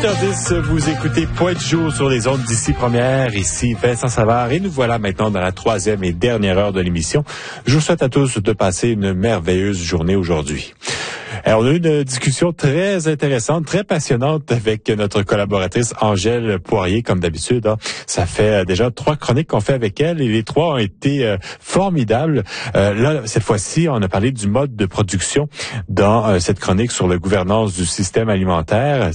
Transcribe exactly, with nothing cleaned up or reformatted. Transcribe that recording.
huit heures dix, vous écoutez Point de jour sur les ondes d'ici première. Ici Vincent Savard et nous voilà maintenant dans la troisième et dernière heure de l'émission. Je vous souhaite à tous de passer une merveilleuse journée aujourd'hui. Alors, on a eu une discussion très intéressante, très passionnante avec notre collaboratrice Angèle Poirier, comme d'habitude. Hein. Ça fait déjà trois chroniques qu'on fait avec elle et les trois ont été euh, formidables. Euh, là, cette fois-ci, on a parlé du mode de production dans euh, cette chronique sur la gouvernance du système alimentaire.